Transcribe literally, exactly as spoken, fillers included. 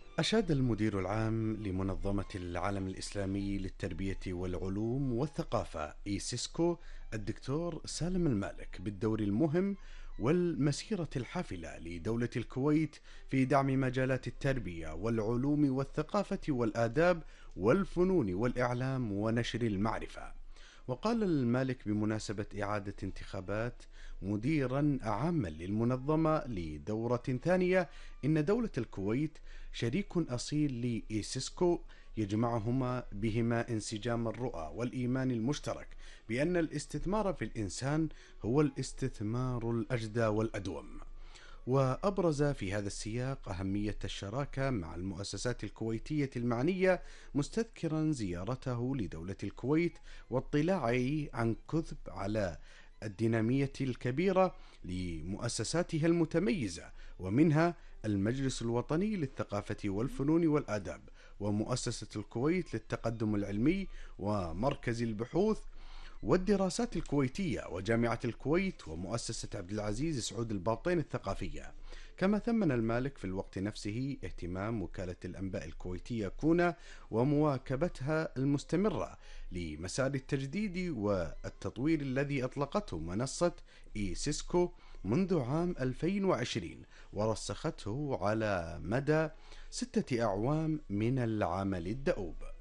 أشاد المدير العام لمنظمة العالم الإسلامي للتربية والعلوم والثقافة إيسيسكو الدكتور سالم المالك بالدور المهم والمسيرة الحافلة لدولة الكويت في دعم مجالات التربية والعلوم والثقافة والآداب والفنون والإعلام ونشر المعرفة. وقال المالك بمناسبة إعادة انتخابات مديرا عاما للمنظمة لدورة ثانية إن دولة الكويت شريك أصيل لإيسيسكو يجمعهما بهما انسجام الرؤى والإيمان المشترك بأن الاستثمار في الإنسان هو الاستثمار الأجدى والأدوم. وأبرز في هذا السياق أهمية الشراكة مع المؤسسات الكويتية المعنية، مستذكرا زيارته لدولة الكويت واطلاعه عن كثب على الدينامية الكبيرة لمؤسساتها المتميزة، ومنها المجلس الوطني للثقافة والفنون والآداب، ومؤسسة الكويت للتقدم العلمي، ومركز البحوث والدراسات الكويتية، وجامعة الكويت، ومؤسسة عبد العزيز سعود الباطين الثقافية. كما ثمن المالك في الوقت نفسه اهتمام وكالة الأنباء الكويتية كونا ومواكبتها المستمرة لمسار التجديد والتطوير الذي أطلقته منصة إي سيسكو منذ عام ألفين وعشرين، ورسخته على مدى ستة أعوام من العمل الدؤوب.